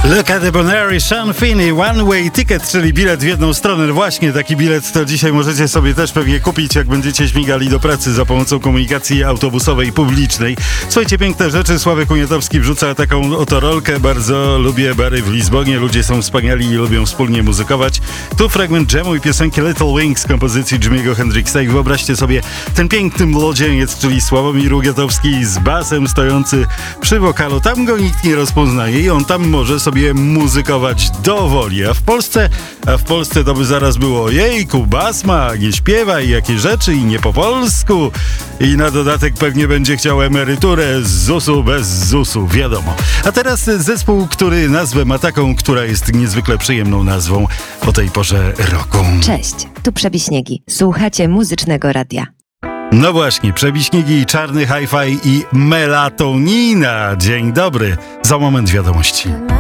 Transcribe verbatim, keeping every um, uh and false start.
Look at the Bonary, Sean Finney, One Way Ticket, czyli bilet w jedną stronę. No właśnie, taki bilet to dzisiaj możecie sobie też pewnie kupić, jak będziecie śmigali do pracy za pomocą komunikacji autobusowej publicznej. Słuchajcie, piękne rzeczy. Sławek Uniatowski wrzuca taką oto rolkę. Bardzo lubię bary w Lizbonie. Ludzie są wspaniali i lubią wspólnie muzykować. Tu fragment dżemu i piosenki Little Wings kompozycji Jimiego Hendrixa. I wyobraźcie sobie ten piękny młodzieniec, czyli Sławomir Uniatowski z basem stojący przy wokalu. Tam go nikt nie rozpoznaje i on tam może sobie muzykować do woli. A w Polsce, a w Polsce to by zaraz było jejku, bas ma, nie śpiewa i jakie rzeczy i nie po polsku. I na dodatek pewnie będzie chciał emeryturę z zusu bez zusu, wiadomo. A teraz zespół, który nazwę ma taką, która jest niezwykle przyjemną nazwą o tej porze roku. Cześć, tu Przebiśniegi. Słuchacie Muzycznego Radia. No właśnie, Przebiśnigi, Czarny Hi-Fi i Melatonina. Dzień dobry. Za moment wiadomości.